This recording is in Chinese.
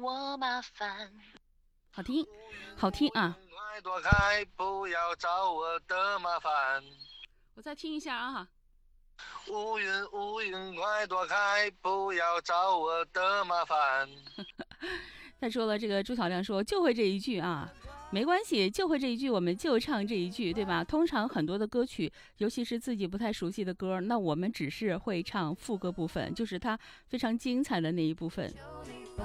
我麻烦。 好听，好听啊！ 快躲开，不要找我的麻烦。 我再听一下啊。 乌云乌云快躲开，不要找我的麻烦。 再说了，这个朱小亮说就会这一句啊，没关系，就会这一句，我们就唱这一句，对吧？通常很多的歌曲，尤其是自己不太熟悉的歌，那我们只是会唱副歌部分，就是它非常精彩的那一部分。